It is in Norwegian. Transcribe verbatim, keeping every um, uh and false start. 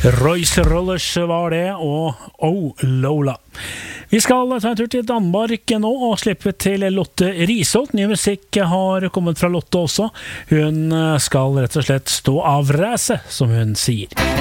Royce Rollers var det, og Oh Lola. Vi skal ta en tur til Danmark nå og slippe til Lotte Risholt. Ny musikk har kommet fra Lotte også. Hun skal rett og slett stå av ræse, som hun sier.